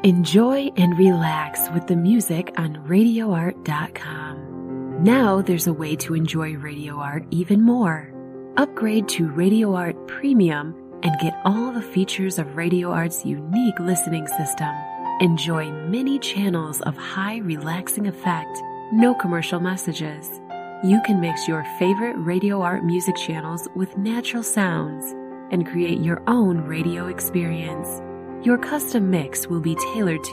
Enjoy and relax with the music on RadioArt.com. Now there's a way to enjoy Radio Art even more. Upgrade to Radio Art Premium and get all the features of Radio Art's unique listening system. Enjoy many channels of high relaxing effect, no commercial messages. You can mix your favorite Radio Art music channels with natural sounds and create your own radio experience. Your custom mix will be tailored to